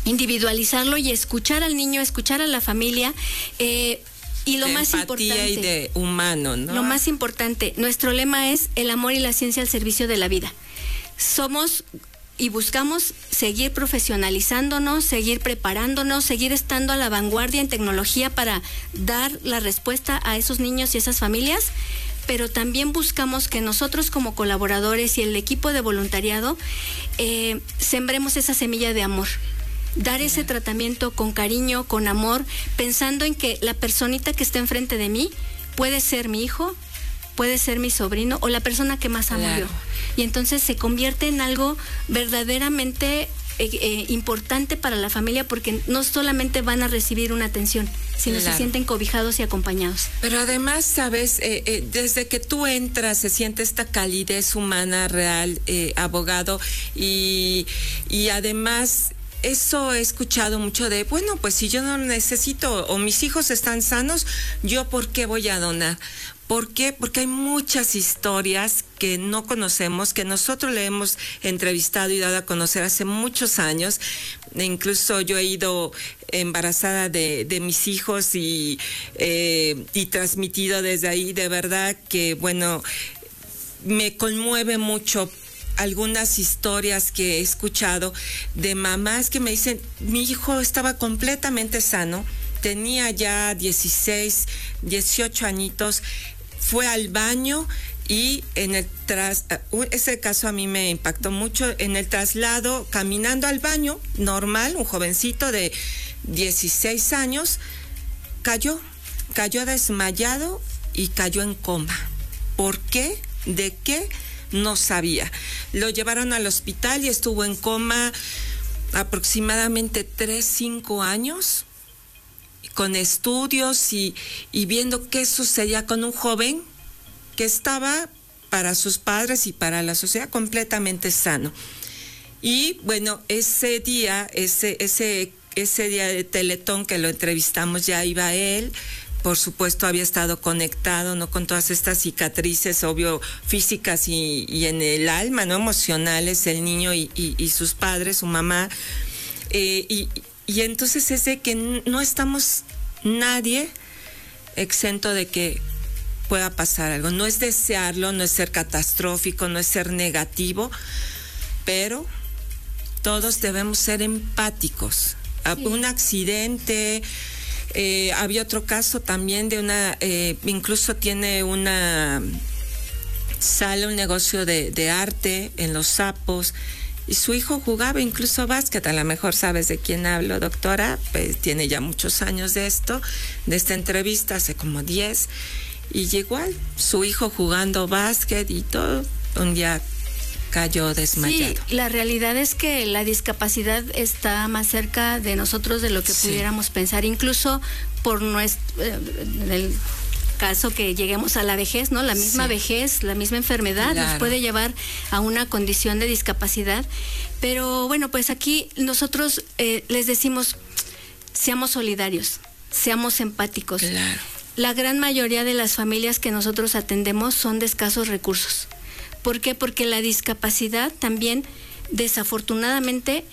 individualizarlo y escuchar al niño, escuchar a la familia. Y lo más importante, y de humano, ¿no? Lo más importante, nuestro lema es el amor y la ciencia al servicio de la vida. Somos y buscamos seguir profesionalizándonos, seguir preparándonos, seguir estando a la vanguardia en tecnología para dar la respuesta a esos niños y esas familias, pero también buscamos que nosotros como colaboradores y el equipo de voluntariado sembremos esa semilla de amor. Dar ese tratamiento con cariño, con amor, pensando en que la personita que está enfrente de mí puede ser mi hijo, puede ser mi sobrino o la persona que más amo yo. Y entonces se convierte en algo verdaderamente importante para la familia, porque no solamente van a recibir una atención, sino se sienten cobijados y acompañados. Pero además, sabes, desde que tú entras se siente esta calidez humana real, abogado, y además eso he escuchado mucho de, bueno, pues si yo no necesito o mis hijos están sanos, ¿yo por qué voy a donar? ¿Por qué? Porque hay muchas historias que no conocemos, que nosotros le hemos entrevistado y dado a conocer hace muchos años. Incluso yo he ido embarazada de mis hijos y transmitido desde ahí. De verdad que, bueno, me conmueve mucho algunas historias que he escuchado de mamás que me dicen, mi hijo estaba completamente sano, tenía ya 16, 18 añitos, fue al baño y ese caso a mí me impactó mucho, en el traslado, caminando al baño, normal, un jovencito de 16 años, cayó desmayado y cayó en coma. ¿Por qué? ¿De qué? No sabía. Lo llevaron al hospital y estuvo en coma aproximadamente 3-5 años, con estudios y viendo qué sucedía con un joven que estaba para sus padres y para la sociedad completamente sano. Y bueno, ese día de Teletón que lo entrevistamos, ya iba él. Por supuesto había estado conectado, ¿no?, con todas estas cicatrices, obvio, físicas y en el alma, ¿no?, emocionales, el niño y sus padres, su mamá. Y entonces es de que no estamos nadie exento de que pueda pasar algo. No es desearlo, no es ser catastrófico, no es ser negativo, pero todos debemos ser empáticos. Sí. Un accidente... había otro caso también de una, incluso tiene una sala, un negocio de arte en Los Sapos, y su hijo jugaba incluso básquet. A lo mejor sabes de quién hablo, doctora, pues tiene ya muchos años de esta entrevista, hace como 10, y igual, su hijo jugando básquet y todo, un día cayó desmayado. Sí, la realidad es que la discapacidad está más cerca de nosotros de lo que pudiéramos pensar, incluso por el caso que lleguemos a la vejez, ¿no? La misma vejez, la misma enfermedad nos puede llevar a una condición de discapacidad. Pero bueno, pues aquí nosotros les decimos, seamos solidarios, seamos empáticos. Claro. La gran mayoría de las familias que nosotros atendemos son de escasos recursos. ¿Por qué? Porque la discapacidad también, desafortunadamente,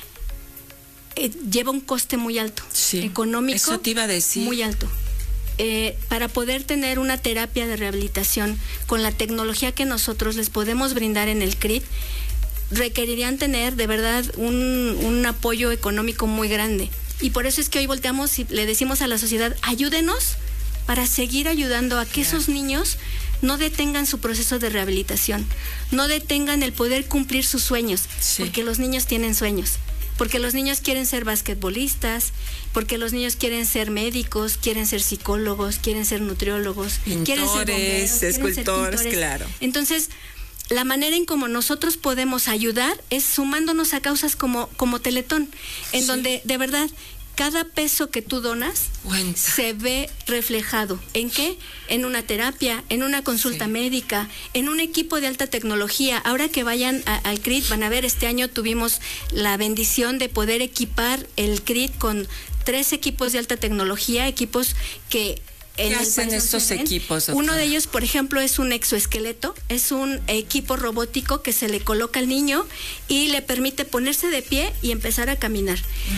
lleva un coste muy alto, económico. Eso te iba a decir. Muy alto. Para poder tener una terapia de rehabilitación con la tecnología que nosotros les podemos brindar en el CRIT, requerirían tener de verdad un apoyo económico muy grande. Y por eso es que hoy volteamos y le decimos a la sociedad, ayúdenos para seguir ayudando a que esos niños no detengan su proceso de rehabilitación, no detengan el poder cumplir sus sueños, porque los niños tienen sueños, porque los niños quieren ser basquetbolistas, porque los niños quieren ser médicos, quieren ser psicólogos, quieren ser nutriólogos, quieren ser bomberos, escultores, claro. Entonces, la manera en como nosotros podemos ayudar es sumándonos a causas como Teletón, en donde de verdad cada peso que tú donas se ve reflejado. ¿En qué? En una terapia, en una consulta médica, en un equipo de alta tecnología. Ahora que vayan al CRIT, van a ver, este año tuvimos la bendición de poder equipar el CRIT con 3 equipos de alta tecnología, equipos que... ¿Qué hacen estos equipos, doctora? Uno de ellos, por ejemplo, es un exoesqueleto, es un equipo robótico que se le coloca al niño y le permite ponerse de pie y empezar a caminar.